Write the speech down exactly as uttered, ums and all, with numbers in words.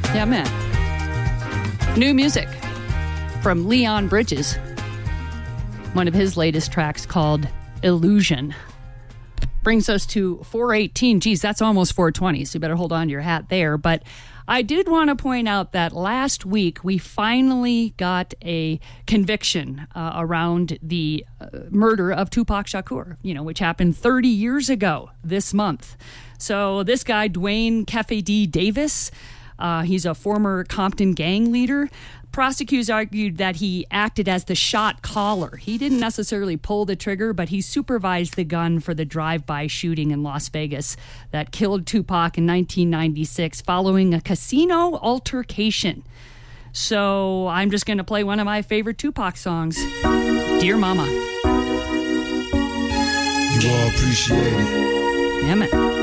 Yeah, man. New music from Leon Bridges. One of his latest tracks called Illusion. Brings us to four eighteen. Geez, that's almost four twenty, so you better hold on to your hat there. But I did want to point out that last week we finally got a conviction uh, around the uh, murder of Tupac Shakur, you know, which happened thirty years ago this month. So this guy, Dwayne Kefe D. Davis, uh, he's a former Compton gang leader. Prosecutors argued that he acted as the shot caller. He didn't necessarily pull the trigger, but he supervised the gun for the drive-by shooting in Las Vegas that killed Tupac in nineteen ninety-six following a casino altercation. So I'm just going to play one of my favorite Tupac songs, Dear Mama. You all appreciate it. Damn it.